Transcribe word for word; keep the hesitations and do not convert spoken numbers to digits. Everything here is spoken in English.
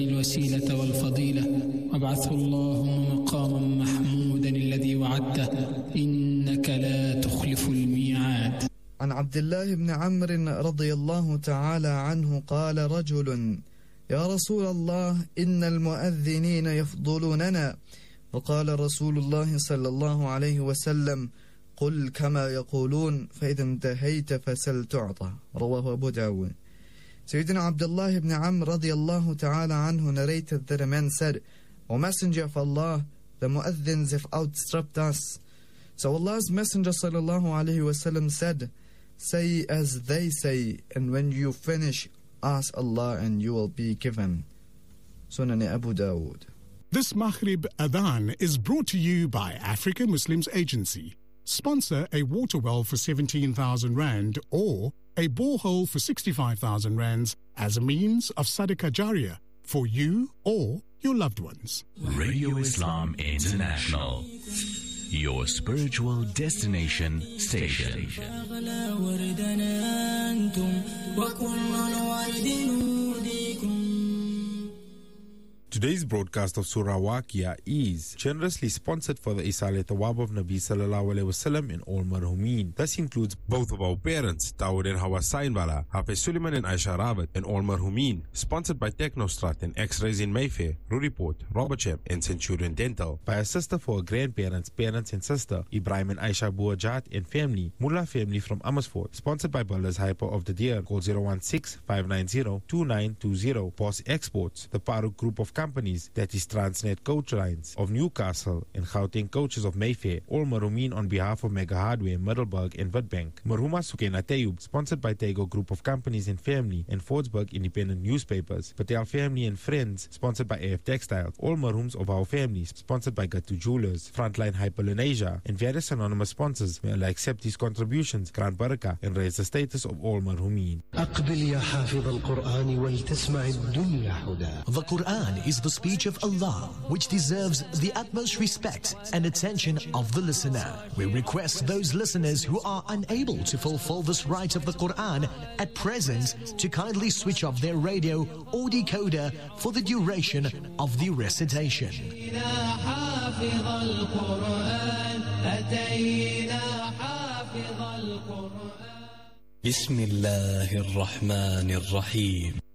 الوسيلة والفضيلة وابعثه اللهم مقاما محمودا الذي وعدته إنك لا تخلف الميعاد. عن عبد الله بن عمرو رضي الله تعالى عنه قال رجل: يا رسول الله إن المؤذنين يفضلوننا. وقال رسول الله صلى الله عليه وسلم: قل كما يقولون فإذا انتهيت فسل تعطى. رواه أبو داود. Sayyidina Abdullah ibn Amr radiallahu ta'ala anhu narrated that a man said, O Messenger of Allah, the mu'adhins have outstripped us. So Allah's Messenger sallallahu alayhi wa sallam said, say as they say, and when you finish, ask Allah and you will be given. Sunan Abu Dawud. This Maghrib Adhan is brought to you by Africa Muslims Agency. Sponsor a water well for seventeen thousand rand or a borehole for sixty-five thousand rands as a means of Sadaqah Jariyah for you or your loved ones. Radio Islam International, your spiritual destination station. Today's broadcast of Surah Waqia is generously sponsored for the Isal Thawab of Nabi Sallallahu Alaihi Wasallam in all marhumin. This includes both of our parents, Dawood and Hawa Sainbala, Hafiz Suleiman and Aisha Rawat, and all marhumin. Sponsored by Technostrat and X-Rays in Mayfair, Ruriport, Robertsham and Centurion Dental. By a sister for her grandparents, parents and sister, Ibrahim and Aisha Buajat and family, Mullah family from Amersfoort. Sponsored by Builders Hyper of the Deer. Call zero one six, five nine zero, two nine two zero. Boss Exports, the Farooq Group of companies, that is Transnet Coach Lines of Newcastle and Gauteng Coaches of Mayfair. All Marumin on behalf of Mega Hardware, Middelburg and Witbank. Marhuma Sukena Tayub, sponsored by Tego Group of Companies and Family and Fordsburg Independent Newspapers. Patel Family and Friends, sponsored by A F Textiles. All Marhums of our families, sponsored by Gatu Jewelers, Frontline Hyperlenasia, and various anonymous sponsors. May Allah accept these contributions, grant barakah, and raise the status of all Marhumin. The Quran is the speech of Allah, which deserves the utmost respect and attention of the listener. We request those listeners who are unable to fulfill this right of the Quran at present to kindly switch off their radio or decoder for the duration of the recitation. Bismillahir Rahmanir Rahim.